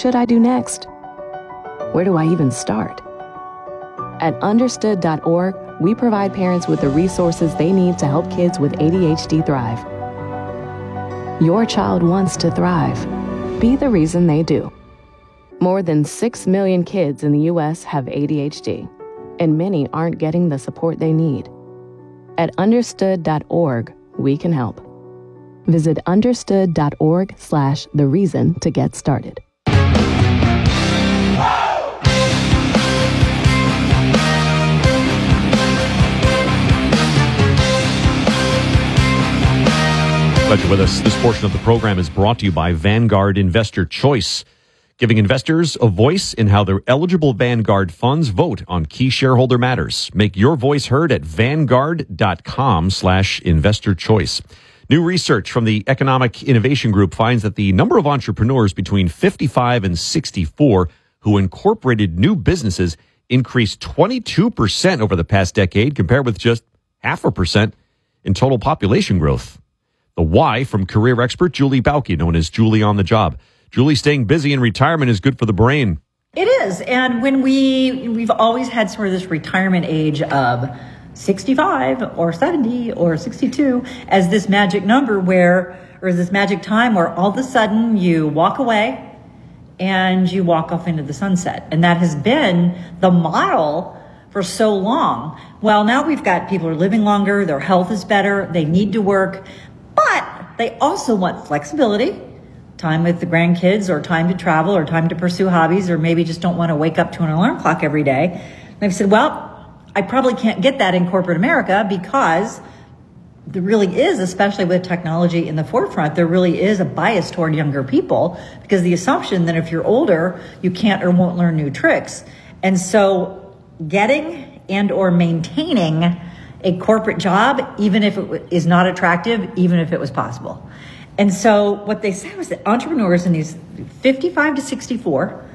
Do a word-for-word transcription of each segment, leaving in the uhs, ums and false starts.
should I do next? Where do I even start? At understood dot org, we provide parents with the resources they need to help kids with A D H D thrive. Your child wants to thrive. Be the reason they do. More than six million kids in the U S have A D H D, and many aren't getting the support they need. At understood dot org, we can help. Visit understood dot org slash the reason to get started. Glad you're with us. This portion of the program is brought to you by Vanguard Investor Choice, giving investors a voice in how their eligible Vanguard funds vote on key shareholder matters. Make your voice heard at vanguard.com slash investor choice. New research from the Economic Innovation Group finds that the number of entrepreneurs between fifty-five and sixty-four who incorporated new businesses increased twenty-two percent over the past decade, compared with just half a percent in total population growth. The why from career expert Julie Bauke, known as Julie on the Job. Julie, staying busy in retirement is good for the brain. It is. And when we, we've always had sort of this retirement age of sixty-five or seventy or sixty-two as this magic number where, or this magic time where all of a sudden you walk away and you walk off into the sunset. And that has been the model for so long. Well, now we've got people who are living longer, their health is better, they need to work, but they also want flexibility, time with the grandkids or time to travel or time to pursue hobbies, or maybe just don't want to wake up to an alarm clock every day. And they've said, well, I probably can't get that in corporate America because there really is, especially with technology in the forefront, there really is a bias toward younger people because the assumption that if you're older, you can't or won't learn new tricks. And so getting and or maintaining a corporate job, even if it is not attractive, even if it was possible. And so what they said was that entrepreneurs in these fifty-five to sixty-four,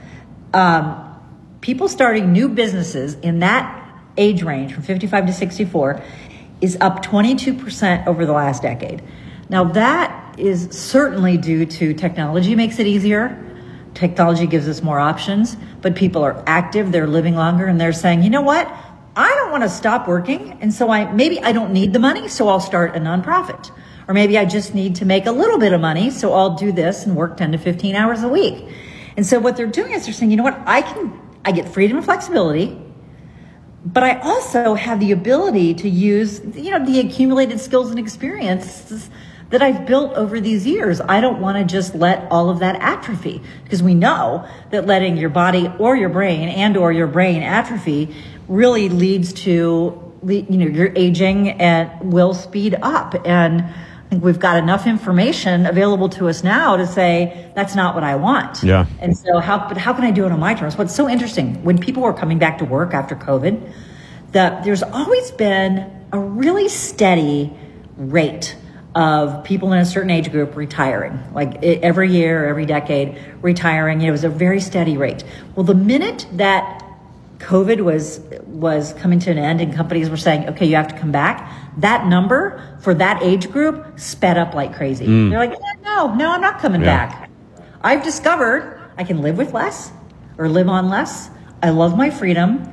um, people starting new businesses in that age range from fifty-five to sixty-four is up twenty-two percent over the last decade. Now that is certainly due to technology makes it easier. Technology gives us more options, but people are active, they're living longer, and they're saying, you know what? I don't want to stop working, and so I maybe I don't need the money, so I'll start a nonprofit. Or maybe I just need to make a little bit of money, so I'll do this and work ten to fifteen hours a week. And so what they're doing is they're saying, you know what, I can, I get freedom and flexibility, but I also have the ability to use, you know, the accumulated skills and experiences that I've built over these years. I don't want to just let all of that atrophy, because we know that letting your body or your brain and or your brain atrophy really leads to, you know, your aging and will speed up. And I think we've got enough information available to us now to say that's not what I want. Yeah. And so how, but how can I do it on my terms? What's so interesting, when people were coming back to work after COVID, that there's always been a really steady rate of people in a certain age group retiring, like every year, every decade, retiring. You know, it was a very steady rate. Well, the minute that COVID was was coming to an end and companies were saying, okay, you have to come back, that number for that age group sped up like crazy. Mm. They're like, no, no, I'm not coming yeah. back. I've discovered I can live with less or live on less. I love my freedom.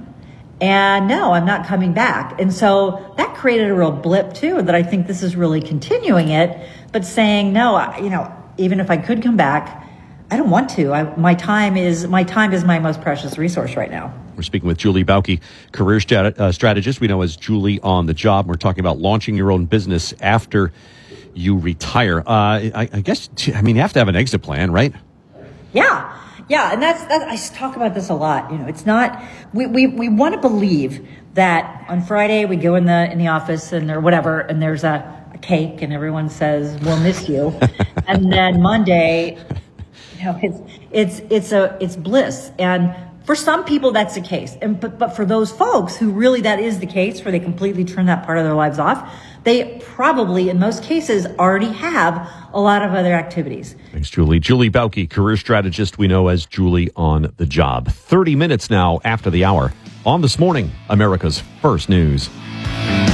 And no, I'm not coming back. And so that created a real blip too, that I think this is really continuing it, but saying, no, I, you know, even if I could come back, I don't want to. I, my time is my time is my most precious resource right now. We're speaking with Julie Bauke, career strat- uh, strategist. We know as Julie on the Job. We're talking about launching your own business after you retire. Uh, I, I guess, I mean, you have to have an exit plan, right? Yeah. Yeah. And that's, that, I talk about this a lot. You know, it's not, we, we, we want to believe that on Friday we go in the, in the office and or whatever, and there's a, a cake and everyone says, we'll miss you. And then Monday, you know, it's, it's, it's a, it's bliss. And for some people, that's the case. And, but, but for those folks who really that is the case, where they completely turn that part of their lives off, they probably, in most cases, already have a lot of other activities. Thanks, Julie. Julie Bauke, career strategist we know as Julie on the Job. thirty minutes now after the hour on This Morning, America's First News.